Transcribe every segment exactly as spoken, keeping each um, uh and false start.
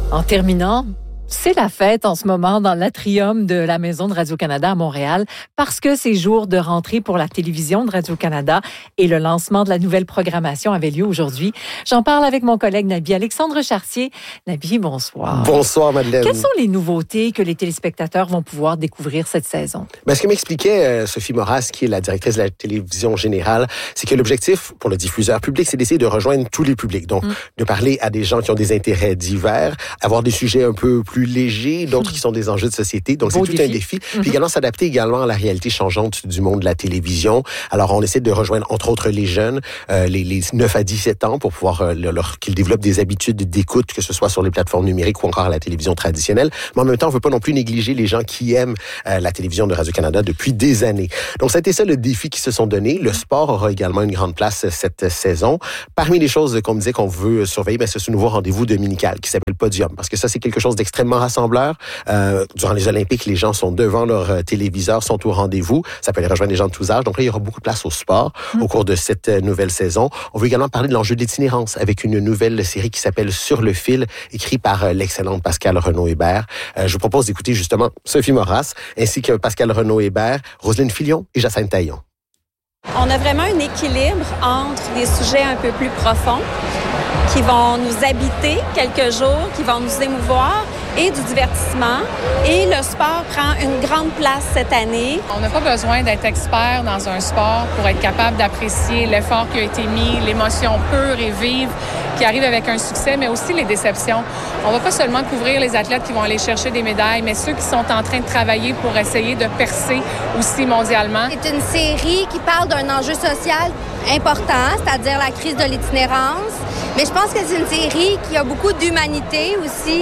En terminant, c'est la fête en ce moment dans l'atrium de la Maison de Radio-Canada à Montréal parce que c'est jour de rentrée pour la télévision de Radio-Canada et le lancement de la nouvelle programmation avait lieu aujourd'hui. J'en parle avec mon collègue Nabi Alexandre Chartier. Nabi, bonsoir. Bonsoir, Madeleine. Quelles sont les nouveautés que les téléspectateurs vont pouvoir découvrir cette saison? Ben, ce que m'expliquait euh, Sophie Moras, qui est la directrice de la télévision générale, c'est que l'objectif pour le diffuseur public, c'est d'essayer de rejoindre tous les publics. Donc, mm. de parler à des gens qui ont des intérêts divers, avoir des sujets un peu plus légers, d'autres mmh. qui sont des enjeux de société. Donc, Beau c'est tout défi. un défi. Mmh. Puis également, s'adapter également à la réalité changeante du monde de la télévision. Alors, on essaie de rejoindre, entre autres, les jeunes, euh, les, les neuf à dix-sept ans pour pouvoir euh, leur, qu'ils développent des habitudes d'écoute, que ce soit sur les plateformes numériques ou encore à la télévision traditionnelle. Mais en même temps, on ne veut pas non plus négliger les gens qui aiment euh, la télévision de Radio-Canada depuis des années. Donc, c'était ça le défi qu'ils se sont donnés. Le sport aura également une grande place cette saison. Parmi les choses qu'on me disait qu'on veut surveiller, ben, c'est ce nouveau rendez-vous dominical qui s'appelle Podium. Parce que ça, c'est quelque chose d'extrêmement rassembleur. Euh, durant les Olympiques, les gens sont devant leur euh, téléviseur, sont au rendez-vous. Ça peut aller rejoindre des gens de tous âges. Donc là, il y aura beaucoup de place au sport mmh. au cours de cette euh, nouvelle saison. On veut également parler de l'enjeu de l'itinérance avec une nouvelle série qui s'appelle Sur le fil, écrite par euh, l'excellente Pascale Renaud-Hébert. Euh, je vous propose d'écouter justement Sophie Moras, ainsi que Pascale Renaud-Hébert, Roselyne Filion et Jacinthe Taillon. On a vraiment un équilibre entre des sujets un peu plus profonds qui vont nous habiter quelques jours, qui vont nous émouvoir, et du divertissement. Et le sport prend une grande place cette année. On n'a pas besoin d'être expert dans un sport pour être capable d'apprécier l'effort qui a été mis, l'émotion pure et vive qui arrive avec un succès, mais aussi les déceptions. On ne va pas seulement couvrir les athlètes qui vont aller chercher des médailles, mais ceux qui sont en train de travailler pour essayer de percer aussi mondialement. C'est une série qui parle d'un enjeu social important, c'est-à-dire la crise de l'itinérance. Mais je pense que c'est une série qui a beaucoup d'humanité aussi.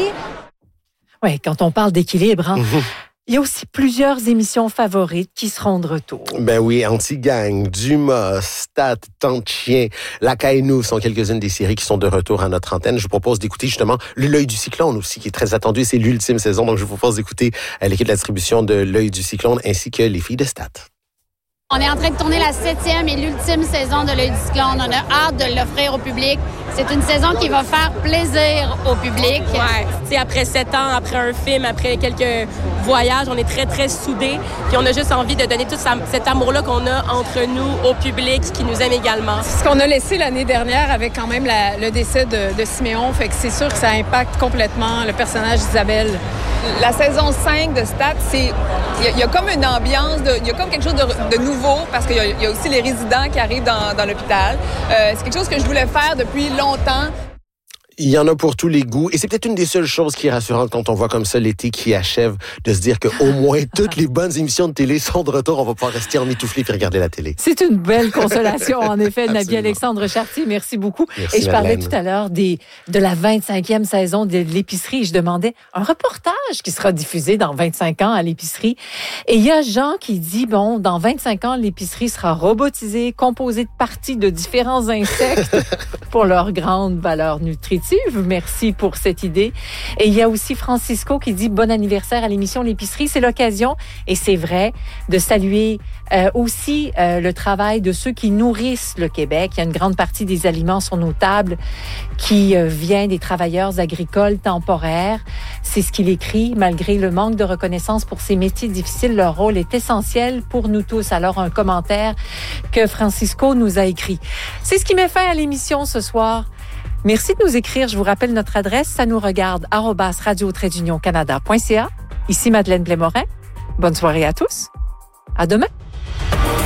Oui, quand on parle d'équilibre, hein, mmh. il y a aussi plusieurs émissions favorites qui seront de retour. Ben oui, Anti-Gang, Dumas, Stat, Tante Chien, La Caille-Nou sont quelques-unes des séries qui sont de retour à notre antenne. Je vous propose d'écouter justement L'Œil du Cyclone aussi, qui est très attendu. C'est l'ultime saison, donc je vous propose d'écouter l'équipe de la distribution de L'Œil du Cyclone ainsi que les filles de Stat. On est en train de tourner la septième et l'ultime saison de L'Œil du Cyclone. On a hâte de l'offrir au public. C'est une saison qui va faire plaisir au public. Ouais. C'est après sept ans, après un film, après quelques voyages, on est très, très soudés. Puis on a juste envie de donner tout cet amour-là qu'on a entre nous, au public, qui nous aime également. Ce qu'on a laissé l'année dernière avec quand même la, le décès de, de Siméon, fait que c'est sûr que ça impacte complètement le personnage d'Isabelle. La saison cinq de Stat, c'est il y, y a comme une ambiance, il y a comme quelque chose de, de nouveau parce qu'il y, y a aussi les résidents qui arrivent dans, dans l'hôpital. Euh, c'est quelque chose que je voulais faire depuis longtemps. Il y en a pour tous les goûts. Et c'est peut-être une des seules choses qui est rassurante quand on voit comme ça l'été qui achève, de se dire qu'au moins toutes les bonnes émissions de télé sont de retour. On va pouvoir rester emmitouflé et regarder la télé. C'est une belle consolation, en effet, Nabi Alexandre Chartier. Merci beaucoup. Merci, et je parlais Madeleine. tout à l'heure des, de la vingt-cinquième saison de l'épicerie. Je demandais un reportage qui sera diffusé dans vingt-cinq ans à l'épicerie. Et il y a Jean qui dit, bon, dans vingt-cinq ans, l'épicerie sera robotisée, composée de parties de différents insectes pour leur grande valeur nutritive. Merci pour cette idée. Et il y a aussi Francisco qui dit bon anniversaire à l'émission L'épicerie. C'est l'occasion, et c'est vrai, de saluer euh, aussi euh, le travail de ceux qui nourrissent le Québec. Il y a une grande partie des aliments sur nos tables qui euh, vient des travailleurs agricoles temporaires. C'est ce qu'il écrit. Malgré le manque de reconnaissance pour ces métiers difficiles, leur rôle est essentiel pour nous tous. Alors, un commentaire que Francisco nous a écrit. C'est ce qui met fin à l'émission ce soir. Merci de nous écrire. Je vous rappelle notre adresse, ça nous regarde, arobase radio trait d'union canada point c a. Ici Madeleine Blais-Morin. Bonne soirée à tous. À demain.